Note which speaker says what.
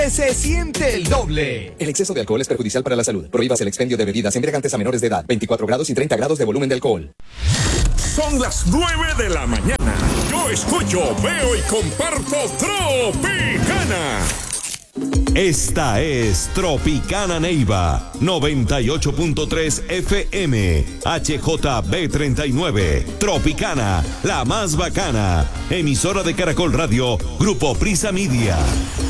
Speaker 1: Se siente el doble.
Speaker 2: El exceso de alcohol es perjudicial para la salud. Prohíbas el expendio de bebidas embriagantes a menores de edad. 24 grados y 30 grados de volumen de alcohol.
Speaker 3: Son las 9 de la mañana. Yo escucho, veo y comparto Tropicana.
Speaker 4: Esta es Tropicana Neiva 98.3 FM HJB39. Tropicana, la más bacana. Emisora de Caracol Radio, Grupo Prisa Media.